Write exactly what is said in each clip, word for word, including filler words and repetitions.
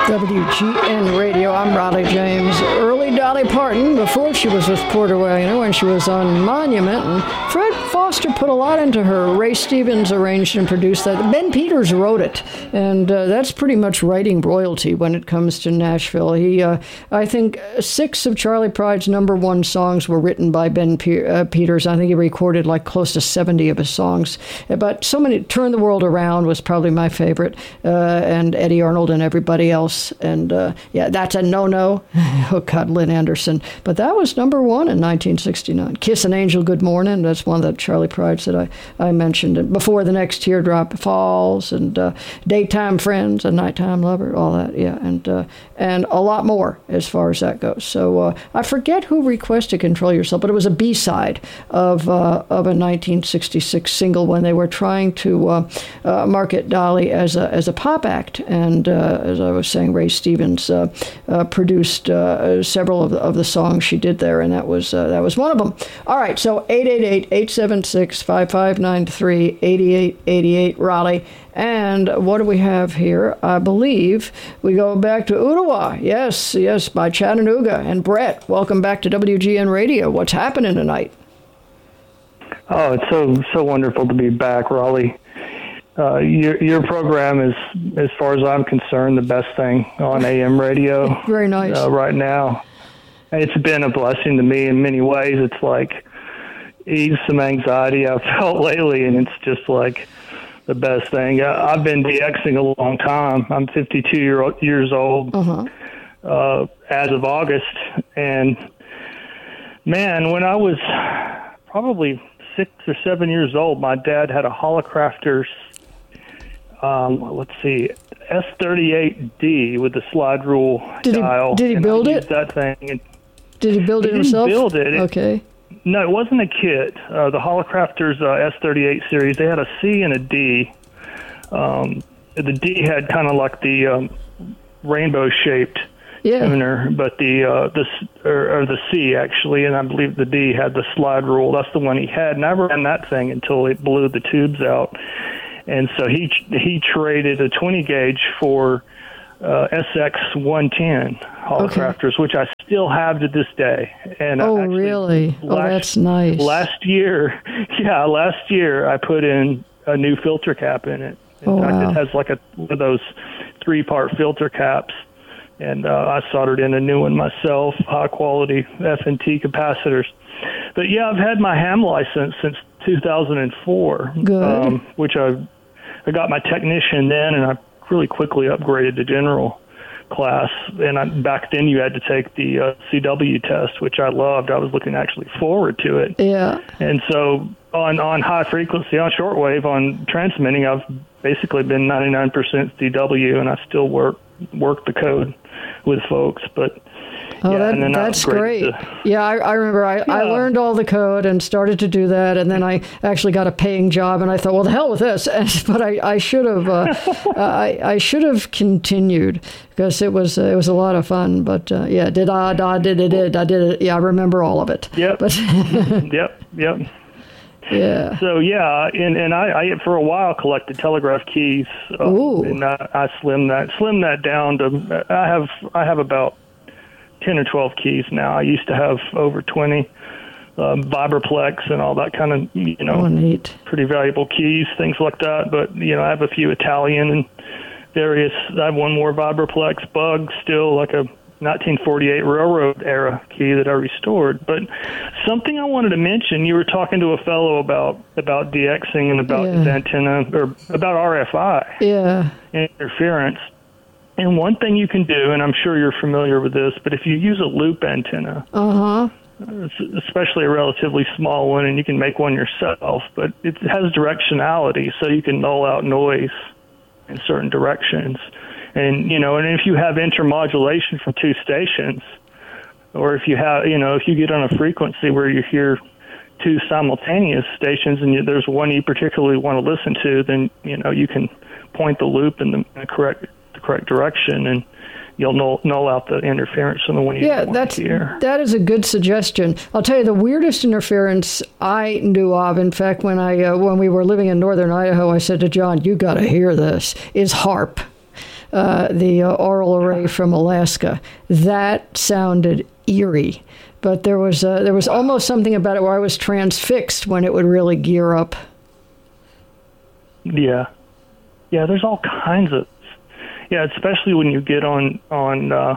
W G N Radio, I'm Raleigh James. Early Dolly Parton, before she was with Porter Wagoner, when she was on Monument, and Fred Foster put a lot into her. Ray Stevens arranged and produced that. Ben Peters wrote it, and uh, that's pretty much writing royalty when it comes to Nashville. He, uh, I think, six of Charley Pride's number one songs were written by Ben Pe- uh, Peters. I think he recorded like close to seventy of his songs. But so many, Turn the World Around was probably my favorite, uh, and Eddie Arnold and everybody else. And uh, yeah, that's a no-no. Oh, God, Lynn Anderson. But that was number one in nineteen sixty-nine. Kiss an Angel Goodmorning. That's one of the Charley Prides that I, I mentioned. And before the next teardrop falls, and uh, Daytime Friends, A Nighttime Lover, all that, yeah. And uh, and a lot more as far as that goes. So uh, I forget who requested Control Yourself, but it was a B-side of, uh, of a nineteen sixty-six single when they were trying to uh, uh, market Dolly as a, as a pop act. And uh, as I was saying, Ray Stevens uh, uh, produced uh, several of the, of the songs she did there, and that was uh, that was one of them. All right, so eight eight eight, eight seven six, five five nine three, eight eight eight eight, Raleigh. And what do we have here? I believe we go back to Ottawa. Yes, yes, by Chattanooga. And Brett, welcome back to W G N Radio. What's happening tonight? Oh, it's so so wonderful to be back, Raleigh. Uh, your your program is, as far as I'm concerned, the best thing on A M radio. Very nice. Uh, right now. It's been a blessing to me in many ways. It's like eased some anxiety I've felt lately, and it's just like the best thing. I, I've been DXing a long time. I'm fifty-two year, years old uh-huh. uh, as of August. And, man, when I was probably six or seven years old, my dad had a Holocrafters Um, let's see, S thirty-eight D with the slide rule did dial. He, did he build it? That thing. And did he build he it himself? He didn't build it. Okay. It, no, it wasn't a kit. Uh, the Holocrafters uh, S thirty-eight series, they had a C and a D. Um, the D had kind of like the um, rainbow-shaped yeah. tuner, but the uh, the or, or the C actually, and I believe the D had the slide rule. That's the one he had. And I ran that thing until it blew the tubes out. And so he he traded a twenty gauge for uh, S X one ten Holocrafters, okay. which I still have to this day. And oh, actually, really? Last, oh, that's nice. Last year, yeah, last year I put in a new filter cap in it. In oh, fact, wow. it has like a one of those three-part filter caps, and uh, I soldered in a new one myself, high-quality F and T capacitors. But yeah, I've had my ham license since two thousand four, Good. Um, which I I got my technician then, and I really quickly upgraded to general class. And I, back then, you had to take the uh, C W test, which I loved. I was looking actually forward to it. Yeah. And so on on high frequency, on shortwave, on transmitting, I've basically been ninety-nine percent C W, and I still work work the code with folks, but. Oh, yeah, that, and then that's great. To, yeah, I, I remember I, yeah. I learned all the code and started to do that, and then I actually got a paying job, and I thought, well, the hell with this. But I, I should have uh, I, I should have continued because it was uh, it was a lot of fun. But uh, yeah, did I, I did it, did I did it? Yeah, I remember all of it. Yep. But yep. Yep. Yeah. So yeah, and and I, I for a while collected telegraph keys, uh, Ooh. and I, I slimmed that slimmed that down to I have I have about ten or twelve keys now. I used to have over twenty, um, Vibraplex and all that kind of, you know, oh, neat. pretty valuable keys, things like that. But, you know, I have a few Italian and various, I have one more Vibraplex bug still, like a nineteen forty-eight railroad era key that I restored. But something I wanted to mention, you were talking to a fellow about, about DXing and about yeah. his antenna, or about R F I yeah. interference. And one thing you can do, and I'm sure you're familiar with this, but if you use a loop antenna, uh-huh. especially a relatively small one, and you can make one yourself, but it has directionality, so you can null out noise in certain directions. And, you know, and if you have intermodulation from two stations, or if you have, you know, if you get on a frequency where you hear two simultaneous stations and you, there's one you particularly want to listen to, then, you know, you can point the loop in the, in the correct the correct direction, and you'll null, null out the interference from the one you yeah, want that's, to hear. That is a good suggestion. I'll tell you, the weirdest interference I knew of, in fact, when I uh, when we were living in northern Idaho, I said to John, you got to hear this, is HAARP. uh, the uh, aural array from Alaska. That sounded eerie, but there was uh, there was almost something about it where I was transfixed when it would really gear up. Yeah, yeah. There's all kinds of yeah, especially when you get on on. Uh,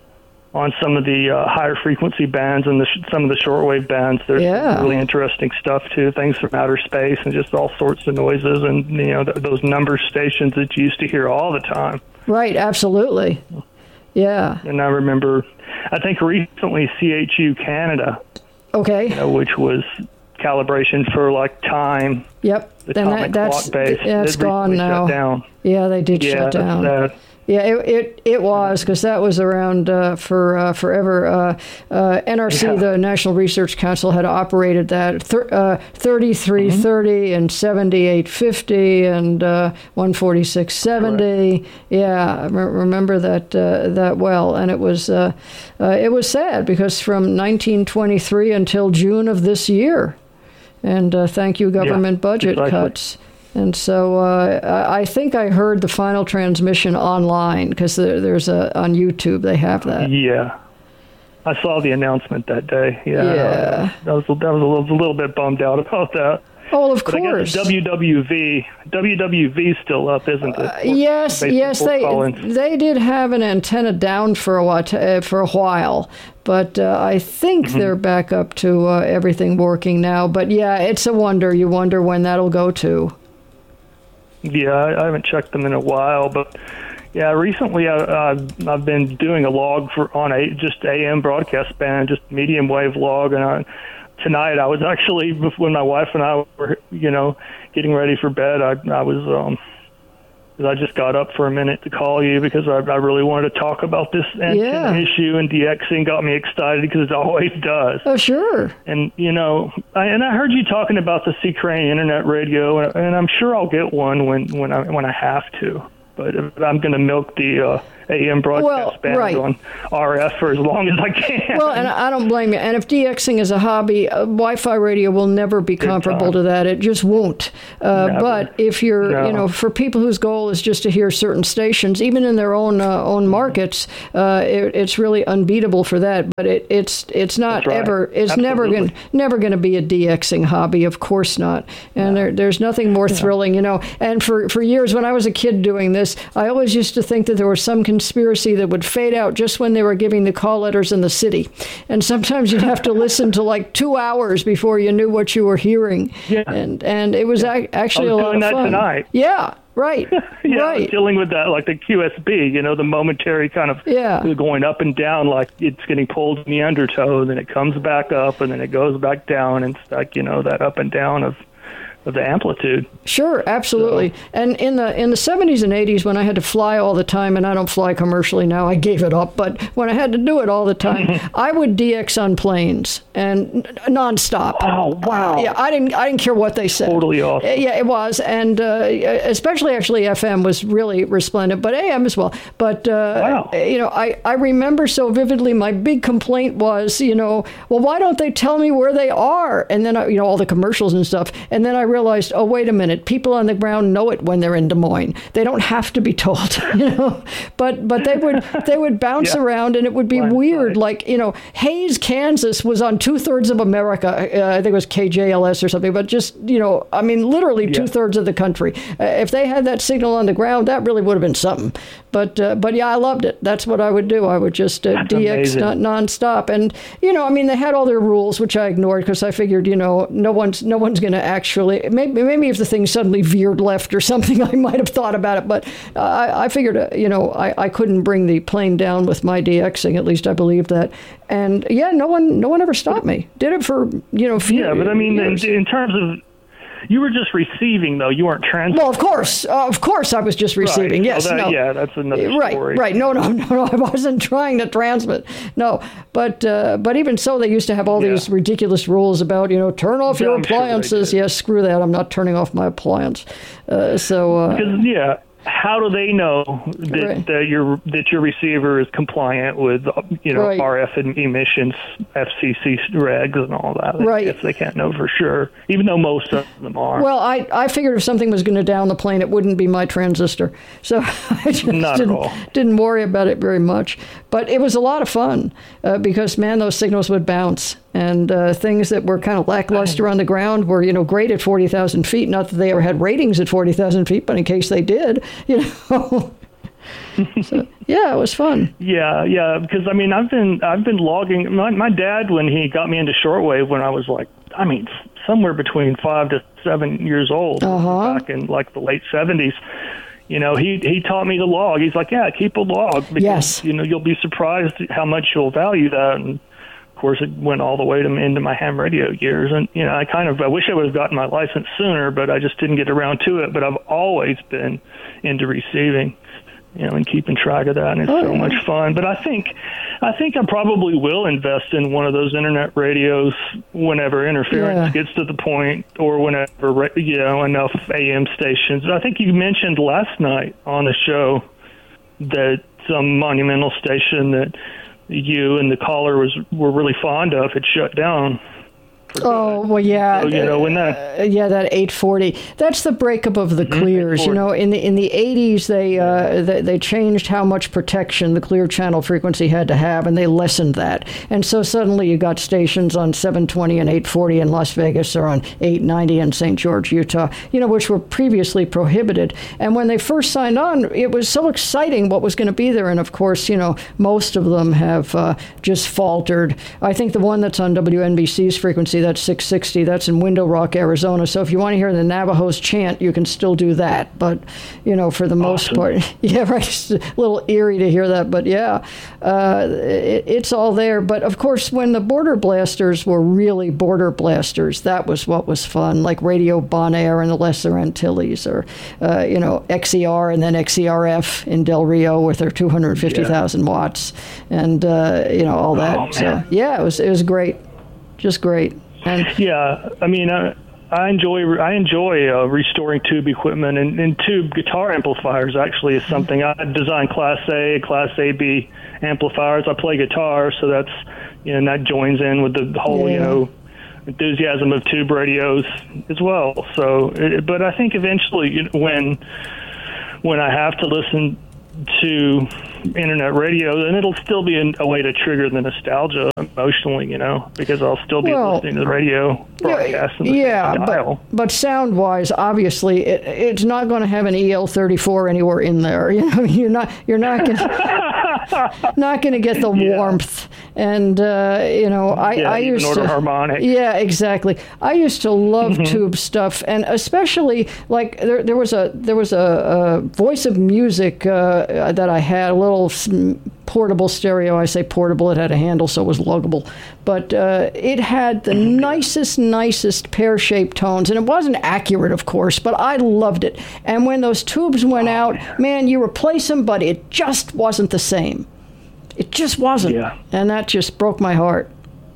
on some of the uh, higher frequency bands and the sh- some of the shortwave bands. There's yeah. really interesting stuff too, things from outer space and just all sorts of noises and, you know, th- those number stations that you used to hear all the time. Right, absolutely. Yeah. And I remember, I think recently C H U Canada, okay, you know, which was calibration for like time. Yep. The and atomic that, that's, clock base. That's gone now. Shut down. Yeah, they did yeah, shut down. That's sad. Yeah, it it, it was, because that was around uh, for uh, forever. Uh, uh, N R C, yeah. the National Research Council, had operated that thir- uh, thirty-three thirty mm-hmm. and seventy-eight fifty and uh, one forty-six seventy. Correct. Yeah, I remember that uh, that well, and it was uh, uh, it was sad because from nineteen twenty-three until June of this year, and uh, thank you, government yeah, budget exactly. cuts. And so uh, I think I heard the final transmission online because there, there's a on YouTube they have that. Yeah, I saw the announcement that day. Yeah, yeah. that was that was a little, a little bit bummed out about that. Oh, of but course. I guess W W V W W V still up, isn't it? Uh, yes, yes, they Collins. they did have an antenna down for a while, uh, for a while, but uh, I think mm-hmm. they're back up to uh, everything working now. But yeah, it's a wonder. You wonder when that'll go to. Yeah, I haven't checked them in a while, but yeah, recently I, I've, I've been doing a log for on a just A M broadcast band, just medium wave log, and I, tonight I was actually, when my wife and I were, you know, getting ready for bed, I, I was, um, I just got up for a minute to call you because I, I really wanted to talk about this yeah. issue, and DXing got me excited because it always does. Oh, sure. And, you know, I, and I heard you talking about the C. Crane Internet Radio, and, and I'm sure I'll get one when, when, I, when I have to. But I'm going to milk the uh, A M broadcast well, band right. on R F for as long as I can. Well, and I don't blame you. And if DXing is a hobby, uh, Wi-Fi radio will never be comparable to that. It just won't. Uh, but if you're, no. you know, for people whose goal is just to hear certain stations, even in their own uh, own markets, uh, it, it's really unbeatable for that. But it, it's it's not right. ever. It's Absolutely. never going never going to be a DXing hobby. Of course not. And no. there, there's nothing more thrilling, you know. And for for years when I was a kid doing this, I always used to think that there was some conspiracy that would fade out just when they were giving the call letters in the city. And sometimes you'd have to listen to like two hours before you knew what you were hearing. Yeah. And and it was yeah. actually I was a lot doing of that fun. Tonight. Yeah, right. yeah, right. I was dealing with that, like the Q S B, you know, the momentary kind of yeah. going up and down, like it's getting pulled in the undertow, then it comes back up, and then it goes back down, and it's like, you know, that up and down of of the amplitude. Sure, absolutely. So. And in the in the seventies and eighties, when I had to fly all the time, and I don't fly commercially now, I gave it up, but when I had to do it all the time, I would D X on planes and nonstop. Oh, wow. Uh, yeah, I didn't I didn't care what they said. Totally awesome. Yeah, it was. And uh, especially actually F M was really resplendent, but A M as well. But, uh, wow. you know, I, I remember so vividly my big complaint was, you know, well, why don't they tell me where they are? And then, I, you know, all the commercials and stuff. And then I realized, oh, wait a minute, people on the ground know it when they're in Des Moines. They don't have to be told, you know. But but they would they would bounce yeah. around, and it would be right, weird. Right. Like, you know, Hays, Kansas was on two thirds of America. Uh, I think it was K J L S or something. But just, you know, I mean, literally yeah. two thirds of the country. Uh, if they had that signal on the ground, that really would have been something. But uh, but yeah, I loved it. That's what I would do. I would just uh, D X non- nonstop. And, you know, I mean, they had all their rules, which I ignored because I figured, you know, no one's no one's going to actually. Maybe, maybe if the thing suddenly veered left or something, I might have thought about it. But uh, I, I figured, uh, you know, I, I couldn't bring the plane down with my DXing. At least I believed that. And yeah, no one no one ever stopped me. Did it for, you know, few yeah. But I mean, in, in terms of. You were just receiving, though. You weren't transmitting. Well, of course. Uh, of course I was just receiving. Right. Yes. So that, no. Yeah, that's another right, story. Right. No, no, no, no. I wasn't trying to transmit. No. But uh, but even so, they used to have all yeah. these ridiculous rules about, you know, turn off your I'm appliances. Sure yes, screw that. I'm not turning off my appliance. Uh, so. Uh, because, yeah. how do they know that, right. that your that your receiver is compliant with, you know, right. R F emissions, F C C regs, and all that? Right. If they can't know for sure, even though most of them are. Well, I, I figured if something was going to down the plane, it wouldn't be my transistor, so I just Not didn't, at all. didn't worry about it very much. But it was a lot of fun uh, because, man, those signals would bounce. And uh, things that were kind of lackluster on the ground were, you know, great at forty thousand feet. Not that they ever had ratings at forty thousand feet, but in case they did, you know. So, yeah, it was fun. Yeah, yeah, because I mean, I've been I've been logging. My my dad, when he got me into shortwave, when I was like, I mean, somewhere between five to seven years old, uh-huh. back in like the late seventies. You know, he he taught me to log. He's like, yeah, keep a log because yes. you know you'll be surprised how much you'll value that. And of course, it went all the way to into my ham radio years. And you know, I kind of I wish I would have gotten my license sooner, but I just didn't get around to it. But I've always been into receiving, you know, and keeping track of that, and it's oh, so yeah. much fun. But I think, I think I probably will invest in one of those internet radios whenever interference yeah. gets to the point, or whenever, you know, enough A M stations. I think you mentioned last night on the show that some monumental station that you and the caller was were really fond of had shut down. Oh, well, yeah. So, you know, when that, uh, yeah, that eight forty. That's the breakup of the mm-hmm, clears. You know, in the in the eighties, they, uh, they they changed how much protection the clear channel frequency had to have, and they lessened that. And so suddenly you got stations on seven twenty and eight forty in Las Vegas, or on eight ninety in Saint George, Utah, you know, which were previously prohibited. And when they first signed on, it was so exciting what was going to be there. And, of course, you know, most of them have uh, just faltered. I think the one that's on W N B C's frequency, that's six sixty, that's in Window Rock, Arizona. So if you want to hear the Navajos chant, you can still do that. But, you know, for the most awesome. part, yeah, right, it's a little eerie to hear that. But, yeah, uh, it, it's all there. But, of course, when the border blasters were really border blasters, that was what was fun, like Radio Bonaire in the Lesser Antilles, or, uh, you know, X E R and then X E R F in Del Rio with their two hundred fifty thousand yeah. watts, and, uh, you know, all that. Oh, so, yeah, it was it was great. Just great. And yeah, I mean, I, I enjoy I enjoy uh, restoring tube equipment, and, and tube guitar amplifiers actually is something. I design Class A, Class A B amplifiers. I play guitar, so that's, you know, and that joins in with the whole, yeah. you know, enthusiasm of tube radios as well. So, it, but I think eventually, you know, when when I have to listen to internet radio, then it'll still be a way to trigger the nostalgia emotionally, you know, because I'll still be well, listening to the radio broadcast in the yeah, same dial. But, but sound-wise, obviously, it, it's not going to have an E L thirty-four anywhere in there. You know, you're not you're not going not going to get the yeah. warmth. And uh, you know, I, yeah, I used to harmonic. Yeah, exactly. I used to love mm-hmm. tube stuff, and especially like there there was a there was a, a Voice of Music uh, that I had, a little portable stereo. I say portable, it had a handle, so it was luggable. But uh, it had the nicest, nicest pear-shaped tones. And it wasn't accurate, of course, but I loved it. And when those tubes went oh, out, man. man, you replace them, but it just wasn't the same. It just wasn't. Yeah. And that just broke my heart.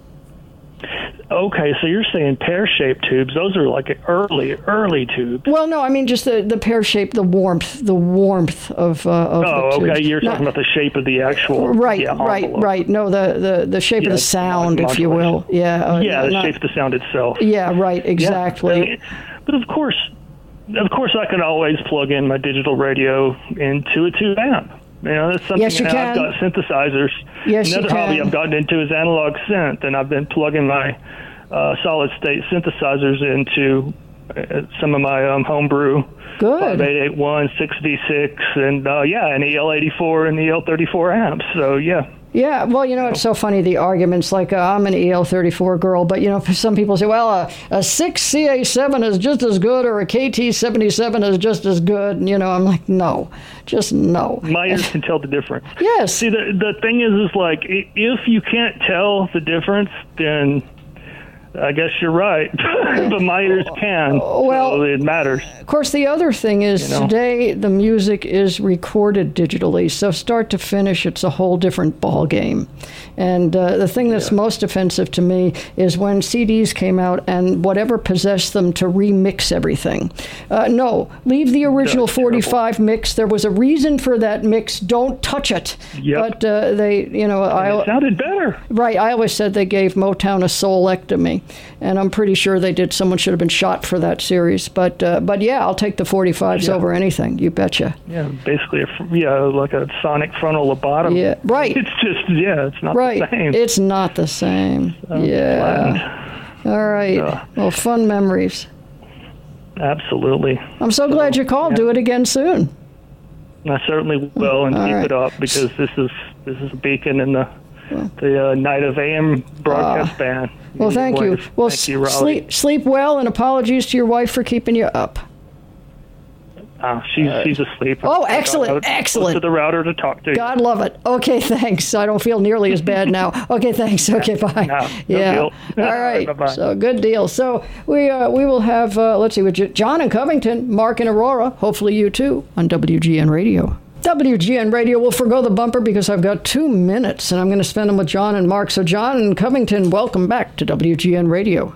Okay, so you're saying pear-shaped tubes. Those are like early, early tubes. Well, no, I mean just the, the pear-shaped, the warmth, the warmth of, uh, of oh, the tubes. okay, you're Not, talking about the shape of the actual Right, yeah, right, envelope. right. No, the, the, the shape yeah, of the sound, like if you will. Yeah, uh, yeah, the not, shape of the sound itself. Yeah, right, exactly. Yeah, I mean, but of course, of course, I can always plug in my digital radio into a tube amp. You know, that's something. Yes, you now can. I've got synthesizers. Yes, Another you can. hobby I've gotten into is analog synth, and I've been plugging my uh, solid-state synthesizers into uh, some of my um, homebrew. Good. five eight eight one, six V six, and uh, yeah, an E L eighty-four and E L thirty-four amps. So yeah. Yeah, well, you know, it's so funny, the arguments, like, uh, I'm an E L thirty-four girl, but, you know, some people say, well, uh, a six C A seven is just as good, or a K T seventy-seven is just as good, and, you know, I'm like, no, just no. My ears can tell the difference. Yes. See, the the thing is, is like, if you can't tell the difference, then I guess you're right, but my ears can. Well, so it matters. Of course, the other thing is you know? today the music is recorded digitally, so start to finish, it's a whole different ball game. And uh, the thing that's yeah. most offensive to me is when C Ds came out and whatever possessed them to remix everything. Uh, no, leave the original that's forty-five terrible. Mix. There was a reason for that mix. Don't touch it. Yep. But uh, they, you know, and I it sounded better. Right. I always said they gave Motown a soulectomy, and I'm pretty sure they did. Someone should have been shot for that series. But uh, but yeah, I'll take the forty-fives yeah. over anything. You betcha. Yeah, basically, a, yeah, like a sonic frontal lobotomy. Yeah, right. It's just yeah, it's not right. the same. It's not the same. So yeah. Flattened. All right. Uh, well, fun memories. Absolutely. I'm so, so glad you called. Yeah. Do it again soon. I certainly will, and All keep right. it up because this is this is a beacon in the well, the uh, Night of A M broadcast uh, band. Well, thank you. Well, thank you, sleep sleep well, and apologies to your wife for keeping you up. Uh, she's uh, she's asleep. Oh, excellent, excellent. To the router to talk to. God love it. Okay, thanks. I don't feel nearly as bad now. Okay, thanks. Okay, bye. No, yeah. No deal. All right. Bye-bye. So good deal. So we uh, we will have uh, let's see, with John in Covington, Mark in Aurora. Hopefully you too on W G N Radio. W G N Radio will forgo the bumper because I've got two minutes and I'm going to spend them with John and Mark. So John in Covington, welcome back to W G N Radio.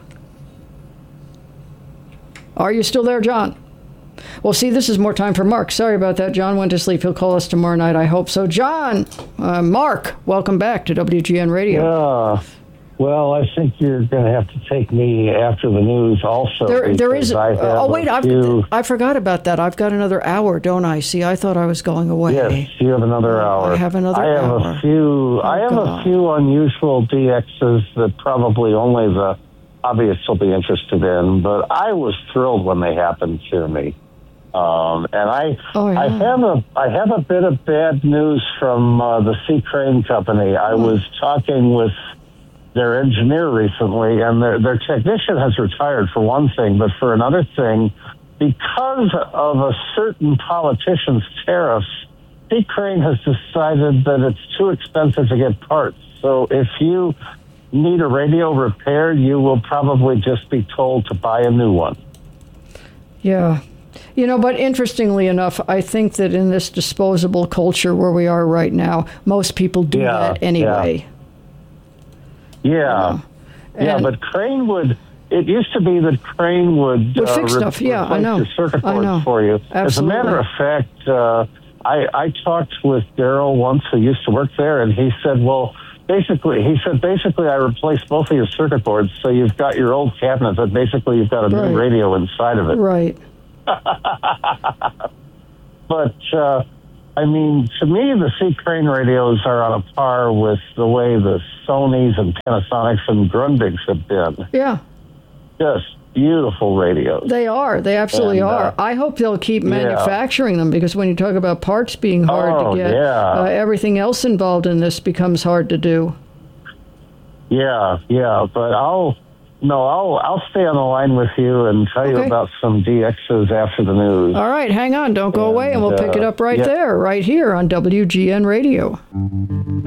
Are you still there, John? Well, see, this is more time for Mark. Sorry about that. John went to sleep. He'll call us tomorrow night, I hope. So, John, uh, Mark, welcome back to W G N Radio. Yeah. Well, I think you're going to have to take me after the news also. There, there is. I have oh, wait, I've, few, I forgot about that. I've got another hour, don't I? See, I thought I was going away. Yes, you have another hour. I have another I have hour. A few, oh, I have God. a few unusual D Xs that probably only the hobbyists will be interested in, but I was thrilled when they happened to me. Um, and I, oh, yeah. I have a, I have a bit of bad news from uh, the C. Crane Company. I mm. was talking with their engineer recently, and their, their technician has retired for one thing, but for another thing, because of a certain politician's tariffs, C. Crane has decided that it's too expensive to get parts. So if you need a radio repaired, you will probably just be told to buy a new one. Yeah. You know, but interestingly enough, I think that in this disposable culture where we are right now, most people do yeah, that anyway. Yeah, yeah, you know? yeah but Crane would, it used to be that Crane would, would uh, fix re- stuff. Yeah, I know. your circuit I know. boards for you. Absolutely. As a matter of fact, uh, I, I talked with Daryl once who used to work there, and he said, well, basically, he said, basically, I replaced both of your circuit boards, so you've got your old cabinet, but basically you've got a right. new radio inside of it. Right. But, uh, I mean, to me, the C. Crane radios are on a par with the way the Sonys and Panasonics and Grundigs have been. Yeah. Just beautiful radios. They are. They absolutely and, are. Uh, I hope they'll keep manufacturing yeah. them, because when you talk about parts being hard oh, to get, yeah. uh, everything else involved in this becomes hard to do. Yeah, yeah, but I'll... No, I'll I'll stay on the line with you and tell you okay. about some D Xs after the news. All right, hang on. Don't go and, away, and we'll uh, pick it up right yeah. there, right here on W G N Radio.